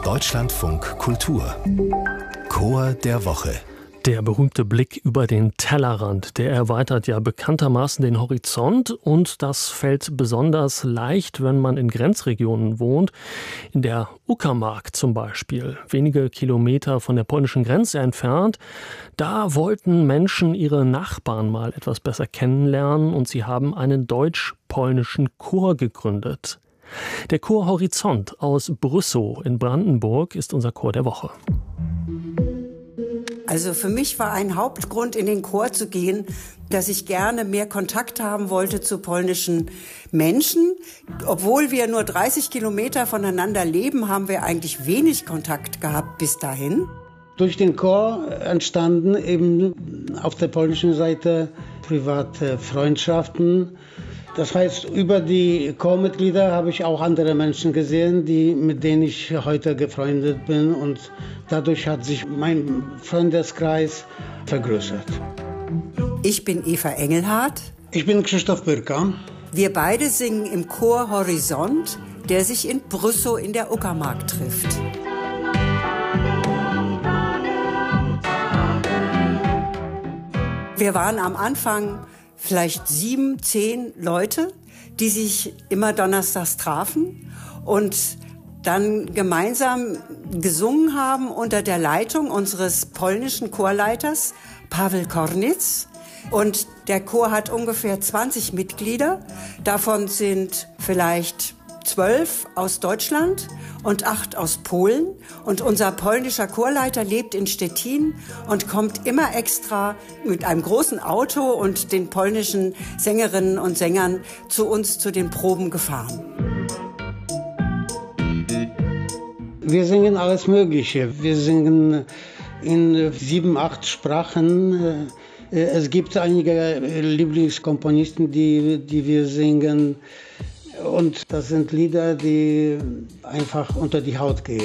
Deutschlandfunk Kultur Chor der Woche. Der berühmte Blick über den Tellerrand, der erweitert ja bekanntermaßen den Horizont, und das fällt besonders leicht, wenn man in Grenzregionen wohnt. In der Uckermark zum Beispiel, wenige Kilometer von der polnischen Grenze entfernt, da wollten Menschen ihre Nachbarn mal etwas besser kennenlernen und sie haben einen deutsch-polnischen Chor gegründet. Der Chor Horizont aus Brüssow in Brandenburg ist unser Chor der Woche. Also für mich war ein Hauptgrund, in den Chor zu gehen, dass ich gerne mehr Kontakt haben wollte zu polnischen Menschen. Obwohl wir nur 30 Kilometer voneinander leben, haben wir eigentlich wenig Kontakt gehabt bis dahin. Durch den Chor entstanden eben auf der polnischen Seite private Freundschaften. Das heißt, über die Chormitglieder habe ich auch andere Menschen gesehen, mit denen ich heute befreundet bin. Und dadurch hat sich mein Freundeskreis vergrößert. Ich bin Eva Engelhardt. Ich bin Krzysztof Pyrka. Wir beide singen im Chor Horizont, der sich in Brüssow in der Uckermark trifft. Wir waren am Anfang vielleicht 7, 10 Leute, die sich immer donnerstags trafen und dann gemeinsam gesungen haben unter der Leitung unseres polnischen Chorleiters Paweł Kornitz. Und der Chor hat ungefähr 20 Mitglieder. Davon sind vielleicht 12 aus Deutschland und 8 aus Polen. Und unser polnischer Chorleiter lebt in Stettin und kommt immer extra mit einem großen Auto und den polnischen Sängerinnen und Sängern zu uns zu den Proben gefahren. Wir singen alles Mögliche. Wir singen in 7, 8 Sprachen. Es gibt einige Lieblingskomponisten, die wir singen. Und das sind Lieder, die einfach unter die Haut gehen.